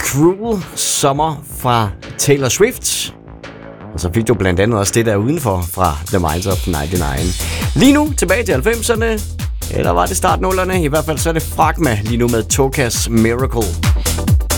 Cruel Summer fra Taylor Swift. Og så fik du blandt andet også det der udenfor fra The Minds of 99. Lige nu tilbage til 90'erne. Eller var det start 0'erne? I hvert fald så er det Fragma lige nu med Tokas Miracle.